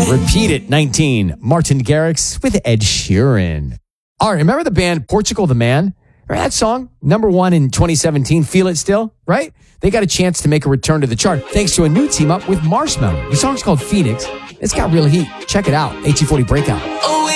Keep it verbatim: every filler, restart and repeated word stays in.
Repeat It, nineteen. Martin Garrix with Ed Sheeran. All right, remember the band Portugal the Man? Remember that song? Number one in twenty seventeen. Feel It Still, right? They got a chance to make a return to the chart thanks to a new team up with Marshmello. The song's called Phoenix. It's got real heat. Check it out. H E forty Breakout.